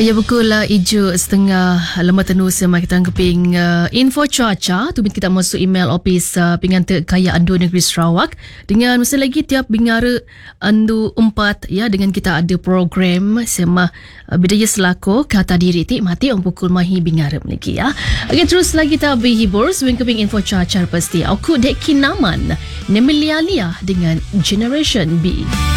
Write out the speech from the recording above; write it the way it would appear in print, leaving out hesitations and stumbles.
Ya pukul 7.30 lemah tenus yang kita keping info cuaca tu kita masuk email opis penganta kaya Andu Negeri Sarawak dengan masa lagi tiap bingara Andu 4 ya dengan kita ada program sema bidaya selako kata diri tik mati om pukul mahi bingara lagi ya. Okey terus lagi kita berhibur sebelum keping info cuaca pasti aku dek kinaman Nemilia dengan Generation B.